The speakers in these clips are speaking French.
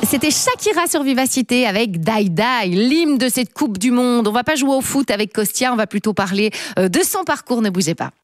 C'était Shakira sur Vivacité avec Die Die, l'hymne de cette Coupe du Monde. On va pas jouer au foot avec Costia, on va plutôt parler de son parcours, ne bougez pas.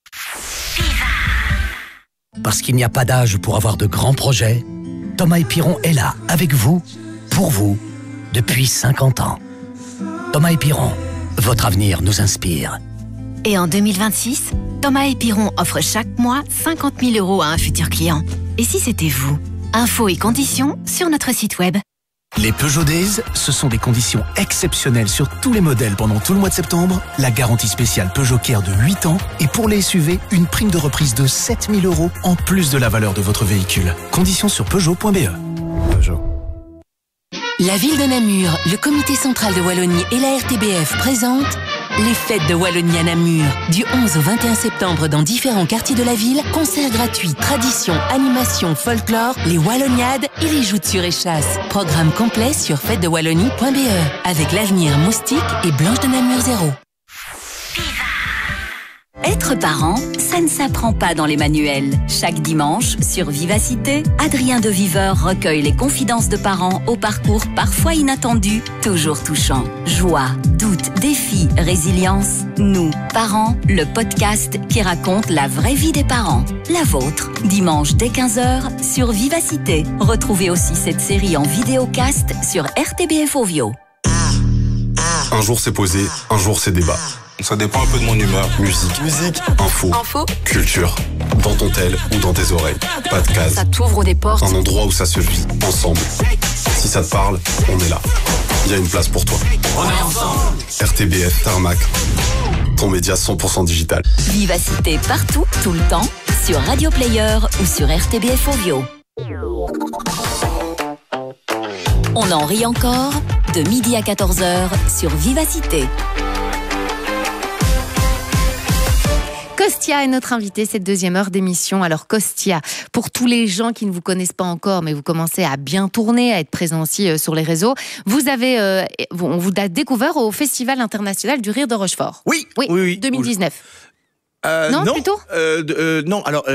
Parce qu'il n'y a pas d'âge pour avoir de grands projets, Thomas et Piron est là, avec vous, pour vous, depuis 50 ans. Thomas et Piron, votre avenir nous inspire. Et en 2026, Thomas et Piron offrent chaque mois 50 000 € à un futur client. Et si c'était vous? Infos et conditions sur notre site web. Les Peugeot Days, ce sont des conditions exceptionnelles sur tous les modèles pendant tout le mois de septembre. La garantie spéciale Peugeot Care de 8 ans et pour les SUV, une prime de reprise de 7 000 € en plus de la valeur de votre véhicule. Conditions sur Peugeot.be. Peugeot. La ville de Namur, le comité central de Wallonie et la RTBF présentent les fêtes de Wallonie à Namur. Du 11 au 21 septembre dans différents quartiers de la ville, concerts gratuits, traditions, animations, folklore, les Walloniades et les joutes sur échasse. Programme complet sur fêtesdewallonie.be avec l'avenir Moustique et Blanche de Namur 0. Être parent, ça ne s'apprend pas dans les manuels. Chaque dimanche, sur Vivacité, Adrien de Viveur recueille les confidences de parents au parcours parfois inattendu, toujours touchant. Joie, doute, défi, résilience. Nous, parents, le podcast qui raconte la vraie vie des parents. La vôtre, dimanche dès 15h sur Vivacité. Retrouvez aussi cette série en vidéocast sur RTBF Ovio. Un jour c'est posé, un jour c'est débat. Ça dépend un peu de mon humeur. Musique, info, culture. Dans ton tel ou dans tes oreilles. Pas de case. Ça t'ouvre des portes. Un endroit où ça se vit ensemble. Si ça te parle, on est là. Il y a une place pour toi. On est ensemble. RTBF Tarmac. Ton média 100% digital. Vivacité partout, tout le temps, sur Radio Player ou sur RTBF Ovio. On en rit encore, de midi à 14h sur Vivacité. Costia est notre invité cette deuxième heure d'émission. Alors Costia, pour tous les gens qui ne vous connaissent pas encore, mais vous commencez à bien tourner, à être présent aussi sur les réseaux, vous avez, on vous a découvert au Festival international du rire de Rochefort. Oui. 2019. Non, plutôt non, alors...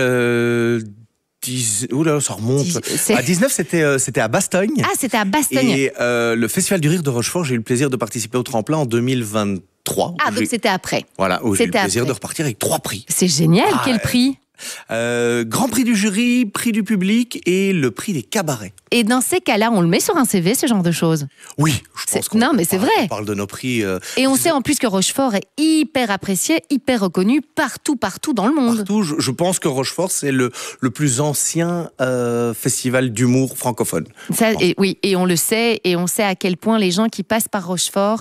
Oula, ça remonte. À 19, c'était à Bastogne. Ah, c'était à Bastogne. Et le Festival du Rire de Rochefort, j'ai eu le plaisir de participer au tremplin en 2023. Ah, donc c'était après. Voilà, où j'ai eu le plaisir de repartir avec 3 prix. C'est génial, quel prix? Grand prix du jury, prix du public et le prix des cabarets. Et dans ces cas-là, on le met sur un CV, ce genre de choses? Oui, je pense qu'on on parle de nos prix. Et on sait en plus que Rochefort est hyper apprécié, hyper reconnu partout dans le monde. Partout, je pense que Rochefort, c'est le plus ancien festival d'humour francophone. Ça, et on le sait, et on sait à quel point les gens qui passent par Rochefort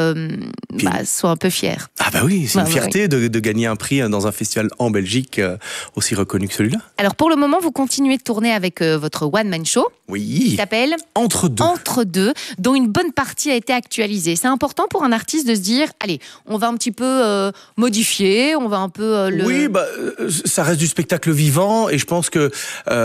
sont un peu fiers. Ah bah oui, c'est une fierté de gagner un prix dans un festival en Belgique aussi reconnu que celui-là. Alors pour le moment, vous continuez de tourner avec votre one-man show. Oui. Qui s'appelle Entre deux, dont une bonne partie a été actualisée. C'est important pour un artiste de se dire, allez, on va un petit peu modifier, on va un peu Oui, ça reste du spectacle vivant et je pense que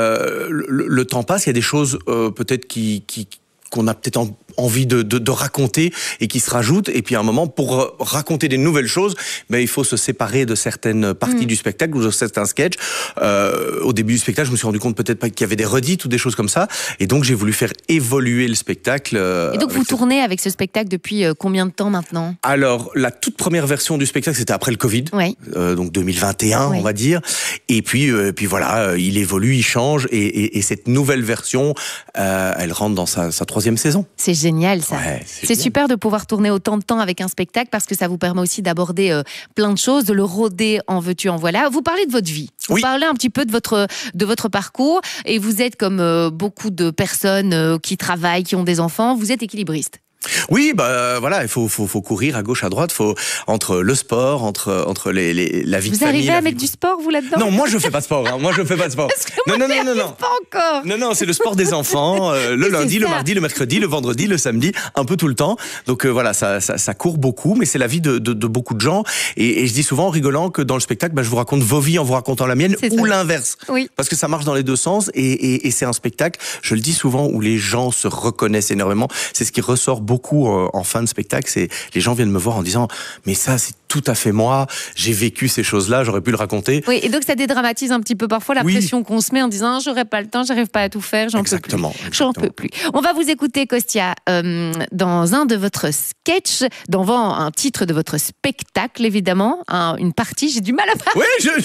le temps passe, il y a des choses peut-être qu'on a peut-être envie de raconter et qui se rajoutent. Et puis à un moment, pour raconter des nouvelles choses, il faut se séparer de certaines parties du spectacle ou de certains sketchs. Au début du spectacle, je me suis rendu compte peut-être pas qu'il y avait des redites ou des choses comme ça. Et donc j'ai voulu faire évoluer le spectacle. Et donc vous tournez avec ce spectacle depuis combien de temps maintenant? Alors la toute première version du spectacle, c'était après le Covid. Oui. Donc 2021, on va dire. Et puis voilà, il évolue, il change. Et cette nouvelle version, elle rentre dans sa 3e saison. C'est génial ça. Ouais, c'est super de pouvoir tourner autant de temps avec un spectacle parce que ça vous permet aussi d'aborder plein de choses, de le rôder en veux-tu, en voilà. Vous parlez de votre vie. Vous parlez un petit peu de votre parcours et vous êtes comme beaucoup de personnes qui travaillent, qui ont des enfants, vous êtes équilibriste. Oui, voilà, il faut courir à gauche, à droite, entre le sport, entre la vie de famille. Vous arrivez à mettre du sport, vous, là-dedans? Non, moi je fais pas de sport. Moi je fais pas de sport. Parce que moi, non. Pas encore. Non, c'est le sport des enfants. Le lundi, le mardi, le mercredi, le vendredi, le samedi, un peu tout le temps. Donc voilà, ça court beaucoup, mais c'est la vie de beaucoup de gens. Et je dis souvent en rigolant que dans le spectacle, je vous raconte vos vies en vous racontant la mienne ou l'inverse. Oui. Parce que ça marche dans les deux sens. Et c'est un spectacle, je le dis souvent, où les gens se reconnaissent énormément. C'est ce qui ressort beaucoup beaucoup en fin de spectacle, c'est les gens viennent me voir en disant mais ça c'est tout à fait moi, j'ai vécu ces choses-là, j'aurais pu le raconter. Oui, et donc ça dédramatise un petit peu parfois la pression qu'on se met en disant j'aurais pas le temps, j'arrive pas à tout faire, j'en peux plus. J'en peux plus. On va vous écouter, Costia, dans un de votre sketch, devant un titre de votre spectacle, évidemment, une partie, j'ai du mal à parler. Oui, j'ai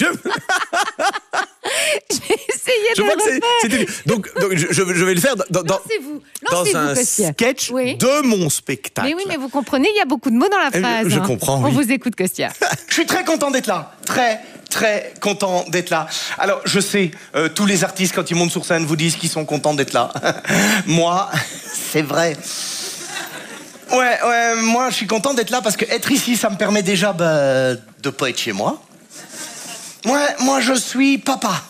essayé de le refaire. Donc je vais le faire dans un sketch de mon spectacle. Mais oui, mais vous comprenez, il y a beaucoup de mots dans la phrase. Je comprends, On vous écoute, Costia. Je suis très content d'être là. Très content d'être là. Alors, je sais, tous les artistes, quand ils montent sur scène, vous disent qu'ils sont contents d'être là. Moi, c'est vrai. Ouais, moi, je suis content d'être là parce que être ici, ça me permet déjà de pas être chez moi. Ouais, moi, je suis papa.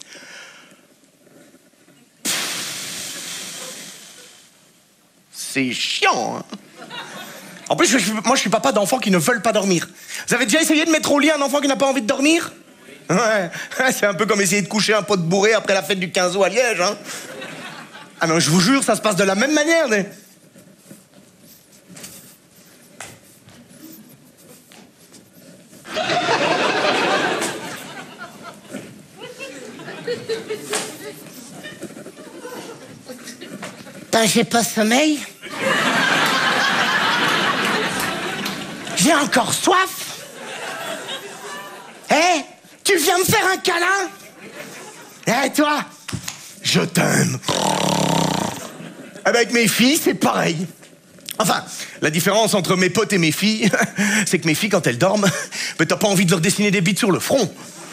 C'est chiant, hein. En plus, moi, je suis papa d'enfants qui ne veulent pas dormir. Vous avez déjà essayé de mettre au lit un enfant qui n'a pas envie de dormir? Ouais, c'est un peu comme essayer de coucher un pote bourré après la fête du 15 août à Liège, hein. Ah non, je vous jure, ça se passe de la même manière. J'ai pas sommeil. J'ai encore soif. Tu viens me faire un câlin? Toi, je t'aime. Avec mes filles, c'est pareil. Enfin, la différence entre mes potes et mes filles, c'est que mes filles, quand elles dorment, t'as pas envie de leur dessiner des bites sur le front.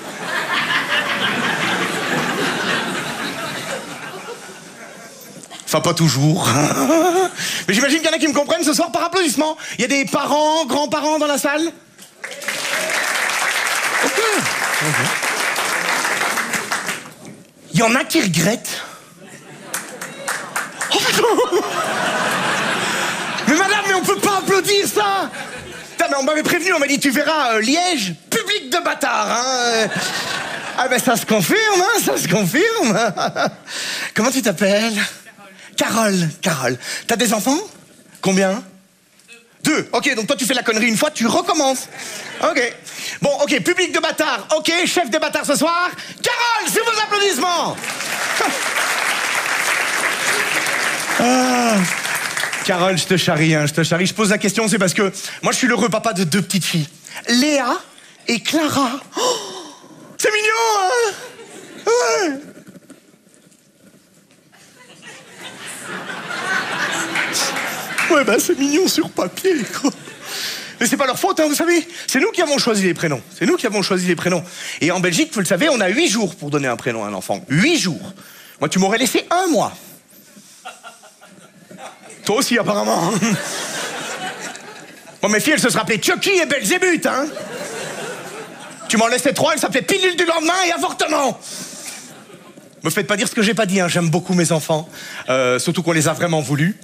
Enfin, pas toujours. Mais j'imagine qu'il y en a qui me comprennent ce soir par applaudissement. Il y a des parents, grands-parents dans la salle. Il y en a qui regrettent. Oh putain! Mais madame, mais on peut pas applaudir ça! Putain, mais on m'avait prévenu, on m'a dit tu verras Liège, public de bâtards, hein. Ah ben ça se confirme, hein, ça se confirme. Comment tu t'appelles? Carole. T'as des enfants? Combien? 2. Ok, donc toi tu fais la connerie une fois, tu recommences. Ok. Bon, ok, public de bâtards. Ok, chef des bâtards ce soir. Carole, c'est vos applaudissements. Carole, je te charrie, hein, je te charrie. Je pose la question, c'est parce que moi je suis l'heureux papa de 2 petites filles. Léa et Clara. Oh, c'est mignon, hein? Ouais. Ouais, c'est mignon sur papier, quoi. Mais c'est pas leur faute, hein, vous savez. C'est nous qui avons choisi les prénoms. Et en Belgique, vous le savez, on a 8 jours pour donner un prénom à un enfant. 8 jours. Moi, tu m'aurais laissé 1 mois. Toi aussi, apparemment. Hein. Bon, mes filles, elles se seraient appelées Chucky et Belzébuth, hein. Tu m'en laissais 3, elles s'appelaient Pilule du lendemain et Avortement. Me faites pas dire ce que j'ai pas dit, hein. J'aime beaucoup mes enfants. Surtout qu'on les a vraiment voulus.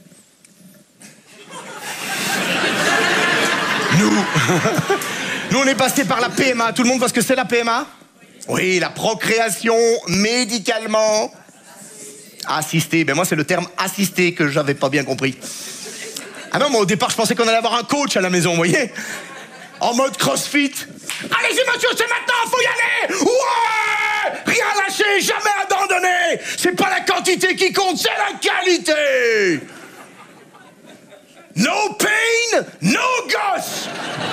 Nous, on est passé par la PMA. Tout le monde voit ce que c'est, la PMA? Oui, la procréation médicalement assistée. Ben moi, c'est le terme assisté que j'avais pas bien compris. Ah non, moi, au départ, je pensais qu'on allait avoir un coach à la maison, vous voyez? En mode crossfit. Allez-y, monsieur, c'est maintenant, faut y aller! Ouais! Rien lâcher, jamais abandonner! C'est pas la quantité qui compte, c'est la qualité! No pain, no gosse.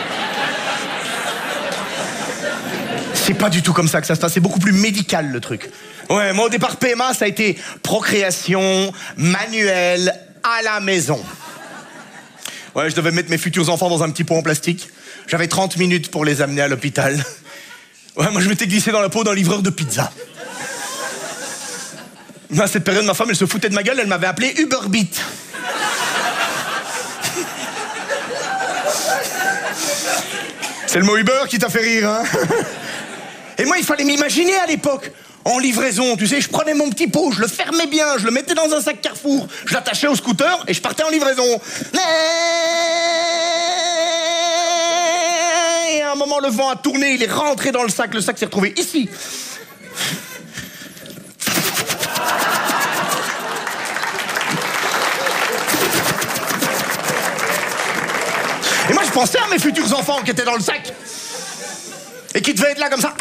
C'est pas du tout comme ça que ça se passe, c'est beaucoup plus médical le truc. Ouais, moi au départ PMA, ça a été procréation manuelle à la maison. Ouais, je devais mettre mes futurs enfants dans un petit pot en plastique. J'avais 30 minutes pour les amener à l'hôpital. Ouais, moi je m'étais glissé dans la peau d'un livreur de pizza. À cette période, ma femme, elle se foutait de ma gueule, elle m'avait appelé Uber Beat. C'est le mot Uber qui t'a fait rire, hein? Et moi, il fallait m'imaginer à l'époque, en livraison, tu sais, je prenais mon petit pot, je le fermais bien, je le mettais dans un sac Carrefour, je l'attachais au scooter et je partais en livraison. Et à un moment, le vent a tourné, il est rentré dans le sac s'est retrouvé ici. moi, je pensais à mes futurs enfants qui étaient dans le sac. Et qui devaient être là comme ça.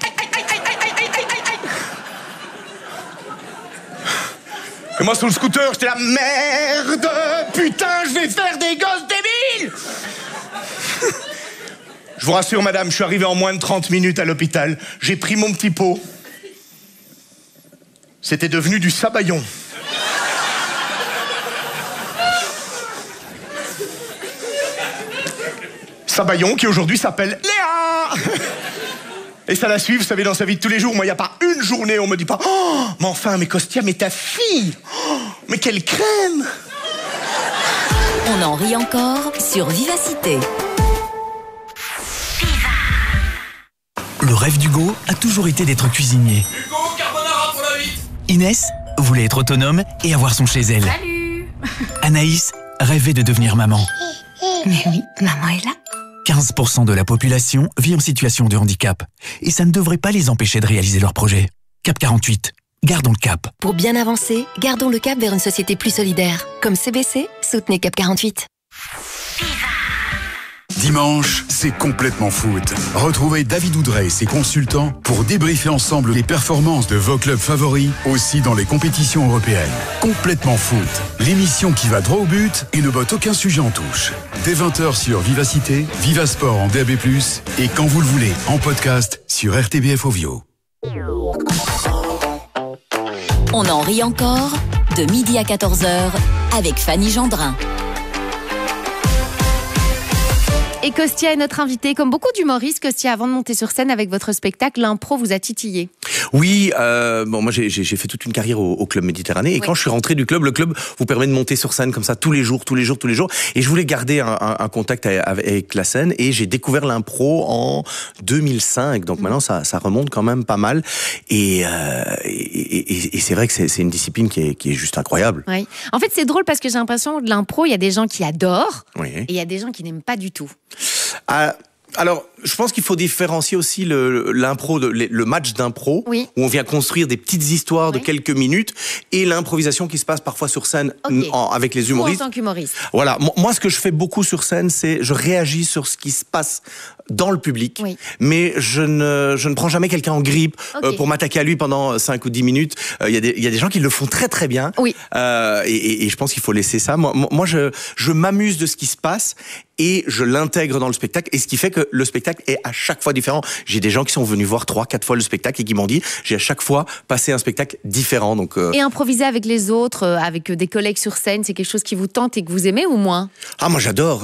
Et moi, sur le scooter, j'étais là, merde, putain, je vais faire des gosses débiles. Je vous rassure, madame, je suis arrivé en moins de 30 minutes à l'hôpital. J'ai pris mon petit pot. C'était devenu du sabayon. Sabayon qui aujourd'hui s'appelle Léa. Et ça la suit, vous savez, dans sa vie de tous les jours. Moi, il n'y a pas une journée où on me dit pas « Oh, mais enfin, mais Costia, mais ta fille, oh, mais quelle crème !» On en rit encore sur Vivacité. Le rêve d'Hugo a toujours été d'être cuisinier. Hugo, carbonara pour la vie. Inès voulait être autonome et avoir son chez elle. Salut. Anaïs rêvait de devenir maman. Mais oui, maman est là. 15% de la population vit en situation de handicap. Et ça ne devrait pas les empêcher de réaliser leurs projets. Cap 48. Gardons le cap. Pour bien avancer, gardons le cap vers une société plus solidaire. Comme CBC, soutenez Cap 48. Dimanche, c'est complètement foot. Retrouvez David Oudret et ses consultants pour débriefer ensemble les performances de vos clubs favoris, aussi dans les compétitions européennes. Complètement foot, l'émission qui va droit au but et ne botte aucun sujet en touche. Dès 20h sur Vivacité, Vivasport en DAB+, et quand vous le voulez, en podcast sur RTBF Ovio. On en rit encore, de midi à 14h, avec Fanny Gendrin. Et Costia est notre invité. Comme beaucoup d'humoristes, Costia, avant de monter sur scène avec votre spectacle, l'impro vous a titillé. Oui, bon, moi j'ai fait toute une carrière au Club Méditerranée. Et quand je suis rentré du club, le club vous permet de monter sur scène comme ça tous les jours. Et je voulais garder un contact avec la scène. Et j'ai découvert l'impro en 2005. Donc maintenant, ça remonte quand même pas mal. Et c'est vrai que c'est une discipline qui est juste incroyable. Oui. En fait, c'est drôle parce que j'ai l'impression que l'impro, il y a des gens qui adorent. Oui. Et il y a des gens qui n'aiment pas du tout. Alors, je pense qu'il faut différencier aussi le match d'impro, où on vient construire des petites histoires de quelques minutes, et l'improvisation qui se passe parfois sur scène avec les humoristes. Ou en tant qu'humoriste. Voilà. Moi, ce que je fais beaucoup sur scène, c'est je réagis sur ce qui se passe dans le public, mais je ne prends jamais quelqu'un en grippe pour m'attaquer à lui pendant 5 ou 10 minutes. Il y a des gens qui le font très très bien, et je pense qu'il faut laisser ça. Moi, je m'amuse de ce qui se passe, et je l'intègre dans le spectacle, et ce qui fait que le spectacle est à chaque fois différent. J'ai des gens qui sont venus voir 3-4 fois le spectacle et qui m'ont dit j'ai à chaque fois passé un spectacle différent. Donc, Et improviser avec les autres, avec des collègues sur scène, c'est quelque chose qui vous tente et que vous aimez ou moins? Ah, moi j'adore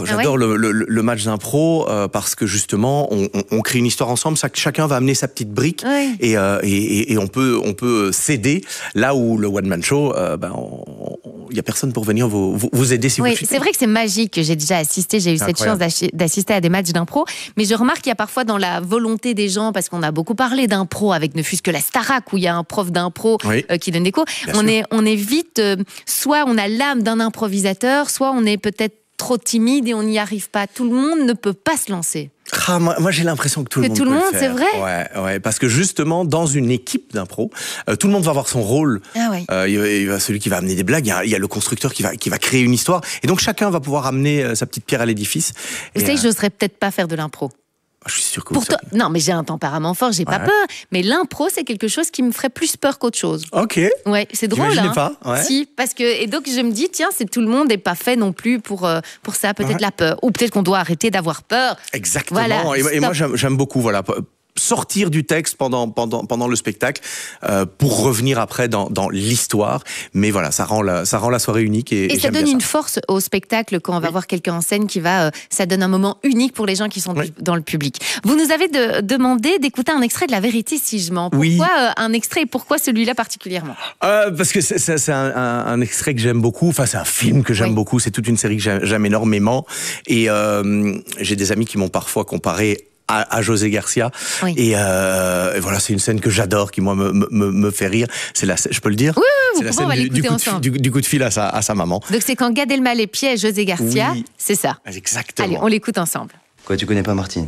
le match d'impro parce que justement on crée une histoire ensemble, chacun va amener sa petite brique et on peut s'aider là où le one man show, il y a personne pour venir vous aider si vous chutez. C'est vrai que c'est magique. J'ai déjà assisté, j'ai eu cette chance d'assister à des matchs d'impro, mais je remarque qu'il y a parfois dans la volonté des gens, parce qu'on a beaucoup parlé d'impro avec ne fût-ce que la Starac où il y a un prof d'impro qui donne des cours, on est vite, soit on a l'âme d'un improvisateur, soit on est peut-être trop timide et on n'y arrive pas. Tout le monde ne peut pas se lancer. Ah, moi j'ai l'impression que tout le monde peut le faire. C'est vrai. Ouais, parce que justement dans une équipe d'impro, tout le monde va avoir son rôle. Il y a celui qui va amener des blagues, il y a le constructeur qui va créer une histoire, et donc chacun va pouvoir amener sa petite pierre à l'édifice. Vous savez que j'oserais peut-être pas faire de l'impro. Je suis sûr que non, mais j'ai un tempérament fort, j'ai pas peur. Mais l'impro, c'est quelque chose qui me ferait plus peur qu'autre chose. Ok. Ouais, c'est drôle. J'imaginais pas. Ouais. Si, parce que et donc je me dis tiens, c'est tout le monde n'est pas fait non plus pour ça. Peut-être la peur, ou peut-être qu'on doit arrêter d'avoir peur. Exactement. Voilà, et moi j'aime beaucoup sortir du texte pendant le spectacle pour revenir après dans l'histoire, mais voilà, ça rend la soirée unique et ça donne une force au spectacle quand on va voir quelqu'un en scène ça donne un moment unique pour les gens qui sont dans le public. Vous nous avez demandé d'écouter un extrait de La Vérité si je mens. Pourquoi un extrait et pourquoi celui-là particulièrement? Parce que c'est un extrait que j'aime beaucoup, enfin c'est un film que j'aime beaucoup, c'est toute une série que j'aime énormément, et j'ai des amis qui m'ont parfois comparé à José Garcia, et voilà, c'est une scène que j'adore, qui moi me fait rire. C'est je peux le dire? Oui, c'est la scène du coup de fil à sa maman. Donc c'est quand Gad Elmaleh piège José Garcia, c'est ça. Exactement. Allez, on l'écoute ensemble. Quoi, tu connais pas Martine?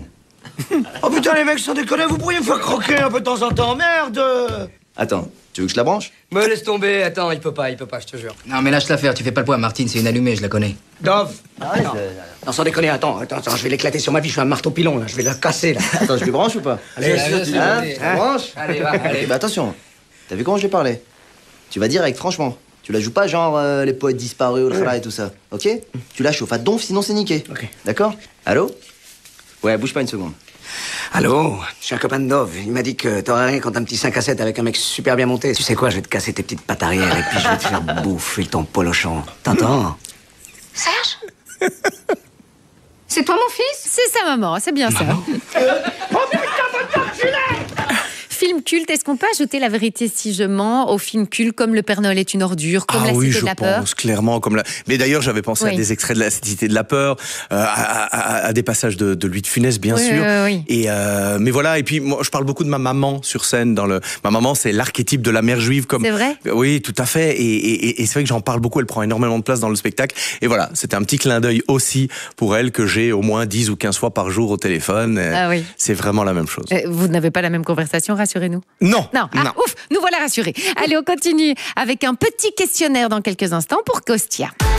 Oh putain les mecs, sans déconner, vous pourriez me faire croquer un peu de temps en temps, merde! Attends, tu veux que je la branche? Me laisse tomber, attends, il peut pas, je te jure. Non mais lâche l'affaire, tu fais pas le poids, Martine, c'est une allumée, je la connais. Dove! Non, sans déconner, attends, je vais l'éclater sur ma vie, je fais un marteau pilon, là, je vais la casser, là. Attends, je lui branche ou pas? Allez, tu branches? Allez, va, allez. Bah attention, t'as vu comment je lui parlais? Tu vas direct, franchement. Tu la joues pas genre les poètes disparus, et tout ça, ok? Tu la chauffes à donf, sinon c'est niqué. Ok. D'accord? Allô? Ouais, bouge pas une seconde. Allô, je suis un copain de Dove. Il m'a dit que t'aurais rien contre un petit 5 à 7 avec un mec super bien monté. Tu sais quoi, je vais te casser tes petites pattes arrière et puis je vais te faire bouffer ton polochon. T'entends? Serge? C'est toi mon fils? C'est ça, maman, c'est bien ça. Oh putain, votre enculé! Film culte, est-ce qu'on peut ajouter La vérité si je mens au film culte comme Le Père Noël est une ordure, comme La Cité de la Peur? Pense clairement comme Mais d'ailleurs, j'avais pensé à des extraits de La Cité de la Peur, à des passages de Louis de Funès, bien sûr. Oui. Et mais voilà. Et puis moi, je parle beaucoup de ma maman sur scène. Ma maman, c'est l'archétype de la mère juive. C'est vrai? Oui, tout à fait. Et c'est vrai que j'en parle beaucoup. Elle prend énormément de place dans le spectacle. Et voilà, c'était un petit clin d'œil aussi pour elle que j'ai au moins 10 ou 15 fois par jour au téléphone. Oui. C'est vraiment la même chose. Vous n'avez pas la même conversation, rassurez-nous. Non. Ouf, nous voilà rassurés. Allez, on continue avec un petit questionnaire dans quelques instants pour Costia.